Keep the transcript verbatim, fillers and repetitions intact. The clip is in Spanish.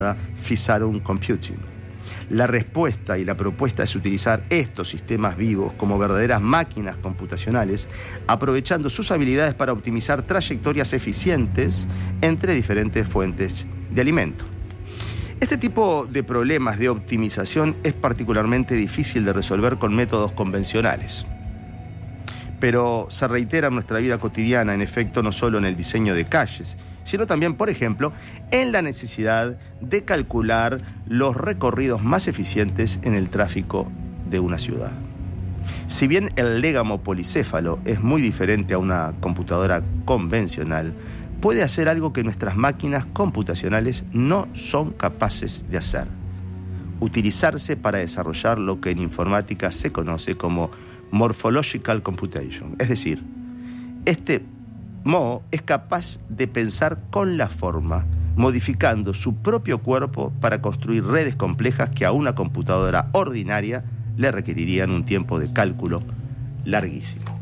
Fisarum Computing. La respuesta y la propuesta es utilizar estos sistemas vivos como verdaderas máquinas computacionales, aprovechando sus habilidades para optimizar trayectorias eficientes entre diferentes fuentes de alimento. Este tipo de problemas de optimización es particularmente difícil de resolver con métodos convencionales. Pero se reitera en nuestra vida cotidiana, en efecto, no solo en el diseño de calles, sino también, por ejemplo, en la necesidad de calcular los recorridos más eficientes en el tráfico de una ciudad. Si bien el légamo policéfalo es muy diferente a una computadora convencional, puede hacer algo que nuestras máquinas computacionales no son capaces de hacer: utilizarse para desarrollar lo que en informática se conoce como Morphological Computation. Es decir, este Mo es capaz de pensar con la forma, modificando su propio cuerpo para construir redes complejas que a una computadora ordinaria le requerirían un tiempo de cálculo larguísimo.